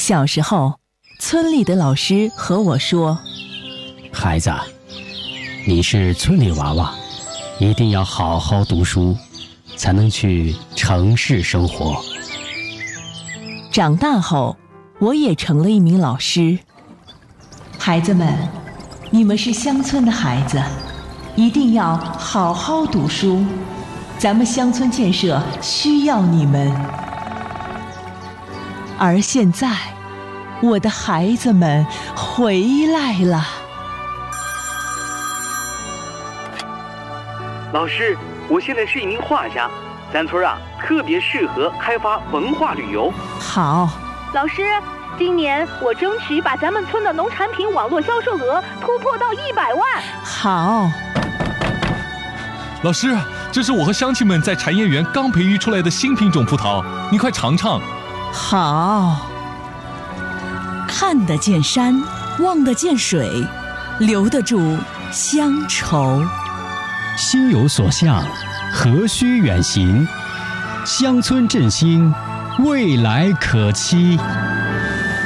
小时候，村里的老师和我说：“ 孩子，你是村里娃娃，一定要好好读书，才能去城市生活。” 长大后，我也成了一名老师。孩子们，你们是乡村的孩子，一定要好好读书，咱们乡村建设需要你们。而现在，我的孩子们回来了。 老师，我现在是一名画家，咱村特别适合开发文化旅游。 好。 老师，今年我争取把咱们村的农产品网络销售额突破到100万。 好。 老师，这是我和乡亲们在产业园刚培育出来的新品种葡萄，你快尝尝。 好。 看得见山，望得见水，留得住乡愁。 心有所向，何须远行？乡村振兴，未来可期。